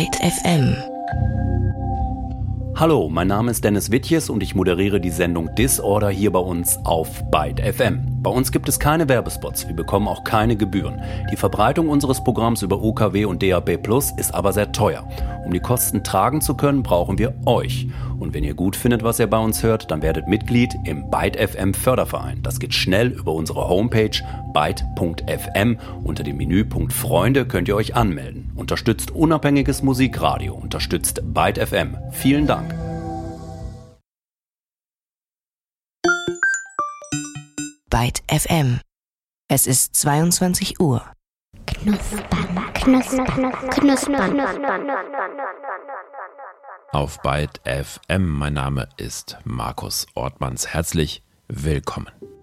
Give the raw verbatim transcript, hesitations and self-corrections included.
Byte F M. Hallo, mein Name ist Dennis Wittjes und ich moderiere die Sendung Disorder hier bei uns auf Byte F M. Bei uns gibt es keine Werbespots, wir bekommen auch keine Gebühren. Die Verbreitung unseres Programms über U K W und D A B plus ist aber sehr teuer. Um die Kosten tragen zu können, brauchen wir euch. Und wenn ihr gut findet, was ihr bei uns hört, dann werdet Mitglied im Byte F M Förderverein. Das geht schnell über unsere Homepage byte punkt f m. Unter dem Menüpunkt Freunde könnt ihr euch anmelden. Unterstützt unabhängiges Musikradio, unterstützt Byte F M. Vielen Dank. Byte F M. Es ist zweiundzwanzig Uhr. Knuspern, knuspern, knuspern. Auf Byte F M, mein Name ist Markus Ortmanns. Herzlich willkommen.